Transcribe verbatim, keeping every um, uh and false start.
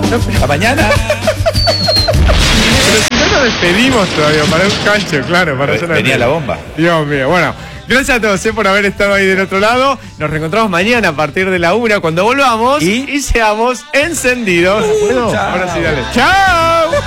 No, pero... ¿A mañana? Pero si no nos despedimos todavía, para un cancho, claro, para hacer Venía la bomba. Dios mío, bueno, gracias a todos eh, por haber estado ahí del otro lado. Nos reencontramos mañana a partir de la una cuando volvamos y, y seamos encendidos. Uh, bueno, ahora sí, dale. ¡Chao!